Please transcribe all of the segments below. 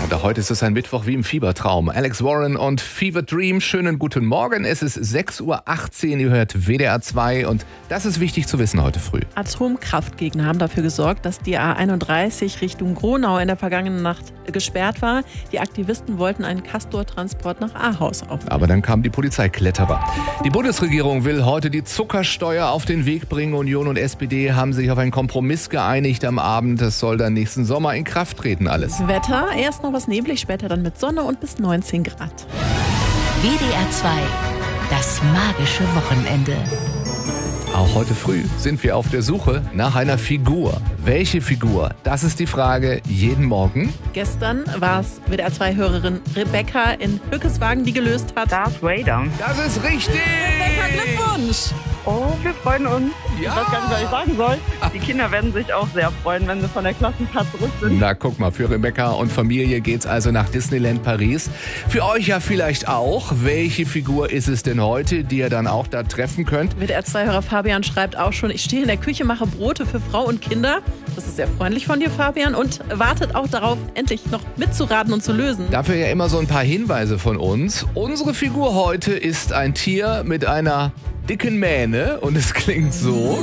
Und auch heute ist es ein Mittwoch wie im Fiebertraum. Alex Warren und Fever Dream. Schönen guten Morgen. Es ist 6:18 Uhr. Ihr hört WDR 2 und das ist wichtig zu wissen heute früh. Atomkraftgegner haben dafür gesorgt, dass die A31 Richtung Gronau in der vergangenen Nacht gesperrt war. Die Aktivisten wollten einen Castor-Transport nach Ahaus aufnehmen. Aber dann kamen die Polizeikletterer. Die Bundesregierung will heute die Zuckersteuer auf den Weg bringen. Union und SPD haben sich auf einen Kompromiss geeinigt am Abend. Das soll dann nächsten Sommer in Kraft treten alles. Wetter, erst noch was neblig, später dann mit Sonne und bis 19 Grad. WDR 2, das magische Wochenende. Auch heute früh sind wir auf der Suche nach einer Figur. Welche Figur? Das ist die Frage jeden Morgen. Gestern war es WDR 2-Hörerin Rebecca in Hückeswagen, die gelöst hat. Darth Vader. Das ist richtig! Rebecca, Glückwunsch! Oh, wir freuen uns. Ja. Ich weiß gar nicht, was ich sagen soll. Die Kinder werden sich auch sehr freuen, wenn sie von der Klassenfahrt zurück sind. Na, guck mal, für Rebecca und Familie geht's also nach Disneyland Paris. Für euch ja vielleicht auch. Welche Figur ist es denn heute, die ihr dann auch da treffen könnt? WDR 2-Hörer Fabian schreibt auch schon, ich stehe in der Küche, mache Brote für Frau und Kinder. Das ist sehr freundlich von dir, Fabian, und wartet auch darauf, endlich noch mitzuraten und zu lösen. Dafür ja immer so ein paar Hinweise von uns. Unsere Figur heute ist ein Tier mit einer dicken Mähne und es klingt so.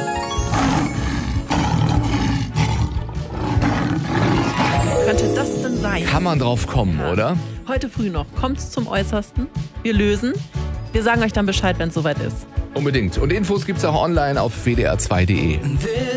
Könnte das denn sein? Kann man drauf kommen, oder? Heute früh noch. Kommt's zum Äußersten. Wir lösen. Wir sagen euch dann Bescheid, wenn es soweit ist. Unbedingt. Und Infos gibt's auch online auf wdr2.de.